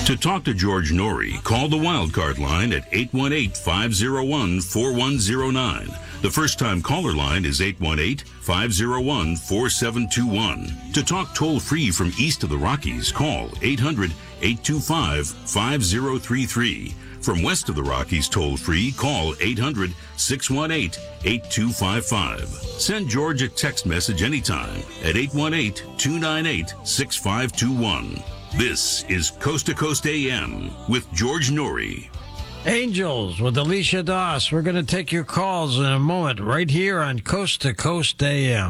To talk to George Norrie, call the wildcard line at 818-501-4109. The first-time caller line is 818-501-4721. To talk toll-free from east of the Rockies, call 800-825-5033. From west of the Rockies toll-free, call 800-618-8255. Send George a text message anytime at 818-298-6521. This is Coast to Coast AM with George Norrie. Angels with Alicia Doss. We're going to take your calls in a moment right here on Coast to Coast AM.